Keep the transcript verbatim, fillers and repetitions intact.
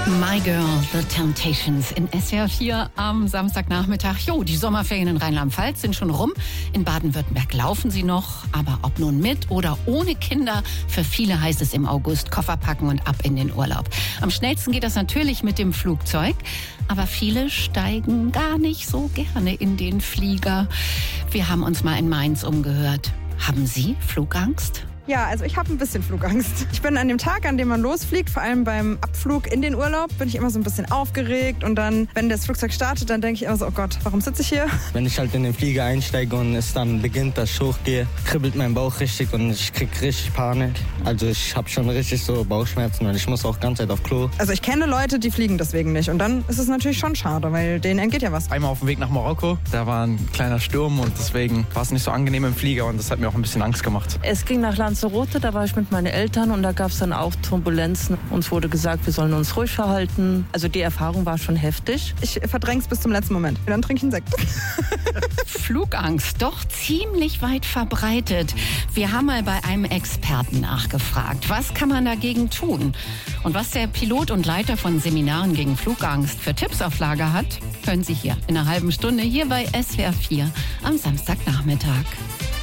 My Girl, The Temptations in S W R vier am Samstagnachmittag. Jo, die Sommerferien in Rheinland-Pfalz sind schon rum. In Baden-Württemberg laufen sie noch. Aber ob nun mit oder ohne Kinder, für viele heißt es im August Koffer packen und ab in den Urlaub. Am schnellsten geht das natürlich mit dem Flugzeug. Aber viele steigen gar nicht so gerne in den Flieger. Wir haben uns mal in Mainz umgehört. Haben Sie Flugangst? Ja, also ich habe ein bisschen Flugangst. Ich bin an dem Tag, an dem man losfliegt, vor allem beim Abflug in den Urlaub, bin ich immer so ein bisschen aufgeregt. Und dann, wenn das Flugzeug startet, dann denke ich immer so, oh Gott, warum sitze ich hier? Wenn ich halt in den Flieger einsteige und es dann beginnt, dass ich hochgehe, kribbelt mein Bauch richtig und ich krieg richtig Panik. Also ich habe schon richtig so Bauchschmerzen und ich muss auch ganz Zeit auf Klo. Also ich kenne Leute, die fliegen deswegen nicht. Und dann ist es natürlich schon schade, weil denen entgeht ja was. Einmal auf dem Weg nach Marokko, da war ein kleiner Sturm und deswegen war es nicht so angenehm im Flieger und das hat mir auch ein bisschen Angst gemacht. Es ging nach Lanzarote, da war ich mit meinen Eltern und da gab es dann auch Turbulenzen. Uns wurde gesagt, wir sollen uns ruhig verhalten. Also die Erfahrung war schon heftig. Ich verdräng's bis zum letzten Moment. Dann trinke ich einen Sekt. Flugangst, doch ziemlich weit verbreitet. Wir haben mal bei einem Experten nachgefragt, was kann man dagegen tun? Und was der Pilot und Leiter von Seminaren gegen Flugangst für Tipps auf Lager hat, hören Sie hier in einer halben Stunde hier bei S W R vier am Samstagnachmittag.